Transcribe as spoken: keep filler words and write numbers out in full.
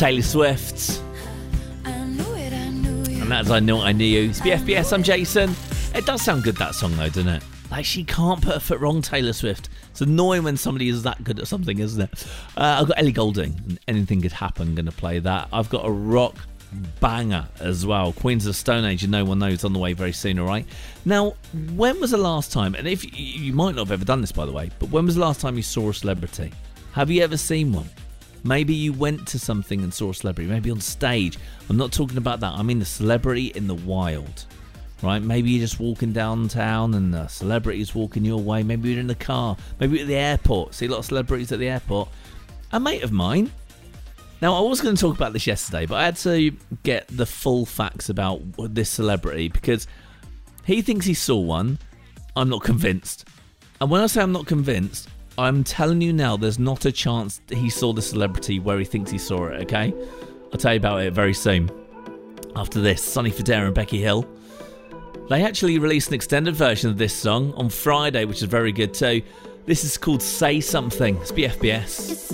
Taylor Swift. And that's I Know I Knew You. It's B F B S, I'm Jason. It does sound good, that song, though, doesn't it? Like, she can't put her foot wrong, Taylor Swift. It's annoying when somebody is that good at something, isn't it? Uh, I've got Ellie Goulding. Anything Could Happen. I'm going to play that. I've got a rock banger as well. Queens of the Stone Age, and No One Knows, on the way very soon, all right? Now, when was the last time, and if you might not have ever done this, by the way, but when was the last time you saw a celebrity? Have you ever seen one? Maybe you went to something and saw a celebrity, maybe on stage. I'm not talking about that. I mean a celebrity in the wild, right? Maybe you're just walking downtown and a celebrity's walking your way. Maybe you're in the car. Maybe you're at the airport. See a lot of celebrities at the airport. A mate of mine. Now, I was going to talk about this yesterday, but I had to get the full facts about this celebrity because he thinks he saw one. I'm not convinced. And when I say I'm not convinced, I'm telling you now, there's not a chance that he saw the celebrity where he thinks he saw it, okay? I'll tell you about it very soon. After this, Sonny Fodera and Becky Hill. They actually released an extended version of this song on Friday, which is very good too. This is called Say Something. It's B F B S.